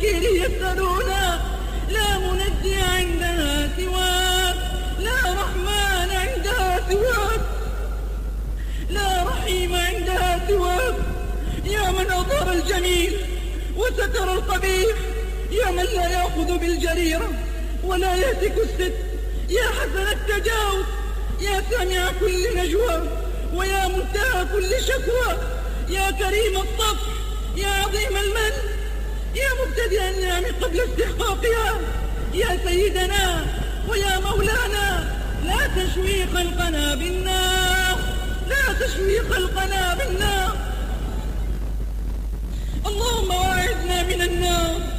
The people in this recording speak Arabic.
التنكير يسألون، لا منجي عندها سواك، لا رحمن عندها سواك، لا رحيم عندها سواك. يا من أظهر الجميل وستر القبيح، يا من لا يأخذ بالجريرة ولا يهتك الست، يا حسن التجاوز، يا سامع كل نجوى ويا منتهى كل شكوى، يا كريم الصفح، يا عظيم المن، يا مبتدئ النعم قبل استحقاقها، يا سيدنا ويا مولانا، لا تشوي خلقنا بالنار، لا تشوي خلقنا بالنار. اللهم واعذنا من النار